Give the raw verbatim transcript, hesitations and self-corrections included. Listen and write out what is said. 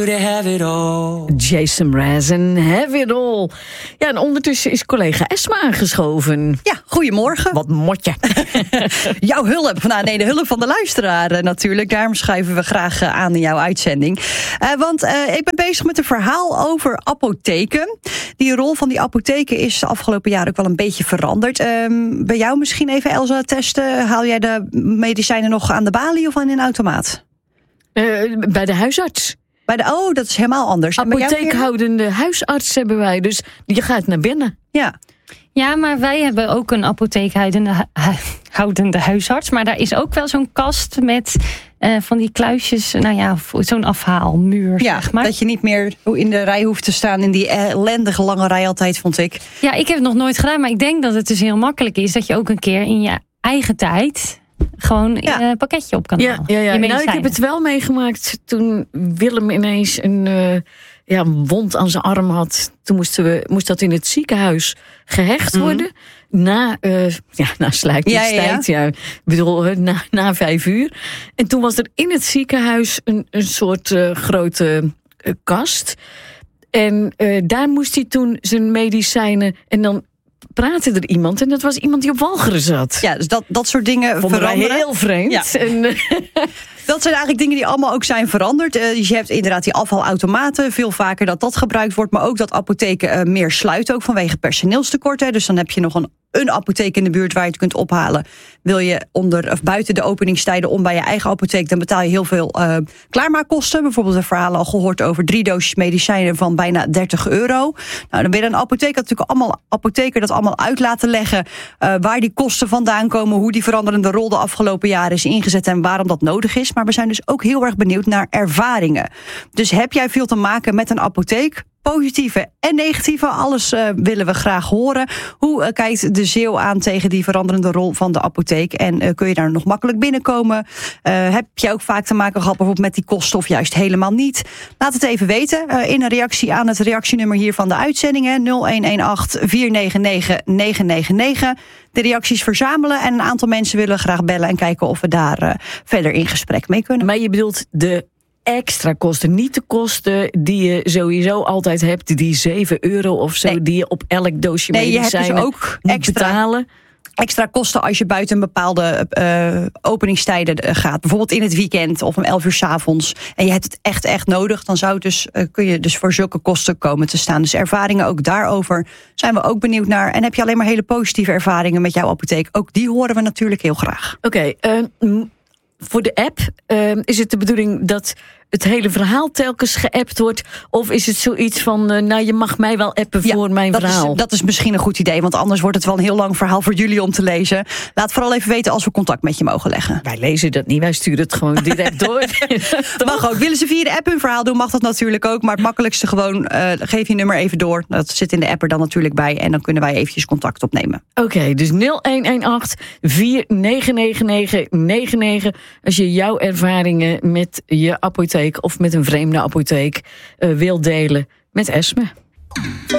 Have it all. Jason Mraz en Have It All. Ja, en ondertussen is collega Esma aangeschoven. Ja, goedemorgen. Wat motje. Jouw hulp. Nou nee, de hulp van de luisteraar uh, natuurlijk. Daarom schuiven we graag uh, aan in jouw uitzending. Uh, want uh, ik ben bezig met een verhaal over apotheken. Die rol van die apotheken is de afgelopen jaren ook wel een beetje veranderd. Um, bij jou misschien even, Elsa, testen. Haal jij de medicijnen nog aan de balie of aan een automaat? Uh, bij de huisarts. Bij de, oh, dat is helemaal anders. Apotheekhoudende huisarts hebben wij, dus je gaat naar binnen. Ja. Ja, maar wij hebben ook een apotheekhoudende hu- houdende huisarts. Maar daar is ook wel zo'n kast met uh, van die kluisjes, nou ja, zo'n afhaalmuur, Ja, zeg maar. Dat je niet meer in de rij hoeft te staan in die ellendige lange rij altijd, vond ik. Ja, ik heb het nog nooit gedaan, maar ik denk dat het dus heel makkelijk is dat je ook een keer in je eigen tijd gewoon Ja. een pakketje op kan Ja, halen. ja, ja. Je Nou, ik medicijnen. heb het wel meegemaakt toen Willem ineens een uh, ja, wond aan zijn arm had. Toen moesten we, moest dat in het ziekenhuis gehecht worden. Mm-hmm. Na, uh, ja, na sluitingstijd. Ja, ja. Ja. Ik bedoel, na, na vijf uur. En toen was er in het ziekenhuis een, een soort uh, grote uh, kast. En uh, daar moest hij toen zijn medicijnen en dan praatte er iemand en dat was iemand die op walcheren zat. Ja, dus dat, dat soort dingen vonden veranderen. wij heel vreemd. Ja. En, uh, dat zijn eigenlijk dingen die allemaal ook zijn veranderd. Uh, dus je hebt inderdaad die afvalautomaten, veel vaker dat dat gebruikt wordt, maar ook dat apotheken uh, meer sluiten, ook vanwege personeelstekort. Hè. Dus dan heb je nog een, een apotheek in de buurt waar je het kunt ophalen. Wil je onder of buiten de openingstijden om bij je eigen apotheek, dan betaal je heel veel uh, klaarmaakkosten. Bijvoorbeeld een verhaal al gehoord over drie doosjes medicijnen van bijna dertig euro. Nou, dan ben je een apotheek natuurlijk allemaal apotheker dat allemaal uit laten leggen uh, waar die kosten vandaan komen, hoe die veranderende rol de afgelopen jaren is ingezet en waarom dat nodig is. Maar we zijn dus ook heel erg benieuwd naar ervaringen. Dus heb jij veel te maken met een apotheek? Positieve en negatieve, alles uh, willen we graag horen. Hoe uh, kijkt de Zeeuw aan tegen die veranderende rol van de apotheek? En uh, kun je daar nog makkelijk binnenkomen? Uh, heb je ook vaak te maken gehad bijvoorbeeld met die kosten of juist helemaal niet? Laat het even weten uh, in een reactie aan het reactienummer hier van de uitzending. nul een een acht vier negen negen negen negen negen. De reacties verzamelen en een aantal mensen willen graag bellen en kijken of we daar uh, verder in gesprek mee kunnen. Maar je bedoelt de extra kosten, niet de kosten die je sowieso altijd hebt, die zeven euro of zo, nee. die je op elk doosje nee, medicijnen je hebt dus ook moet extra betalen. Extra kosten als je buiten een bepaalde uh, openingstijden gaat. Bijvoorbeeld in het weekend of om elf uur 's avonds. En je hebt het echt, echt nodig. Dan zou het dus, uh, kun je dus voor zulke kosten komen te staan. Dus ervaringen ook daarover zijn we ook benieuwd naar. En heb je alleen maar hele positieve ervaringen met jouw apotheek? Ook die horen we natuurlijk heel graag. Oké, okay, uh, voor de app uh, is het de bedoeling dat het hele verhaal telkens geappt wordt? Of is het zoiets van, uh, nou je mag mij wel appen ja, voor mijn dat verhaal? Is, dat is misschien een goed idee, want anders wordt het wel een heel lang verhaal voor jullie om te lezen. Laat vooral even weten als we contact met je mogen leggen. Wij lezen dat niet, wij sturen het gewoon direct door. Dat mag ook. Willen ze via de app hun verhaal doen, mag dat natuurlijk ook. Maar het makkelijkste gewoon, uh, geef je nummer even door. Dat zit in de app er dan natuurlijk bij. En dan kunnen wij eventjes contact opnemen. Oké, okay, dus nul een een acht vier negen negen negen negen negen. Als je jouw ervaringen met je apotheek of met een vreemde apotheek uh, wil delen met Esme.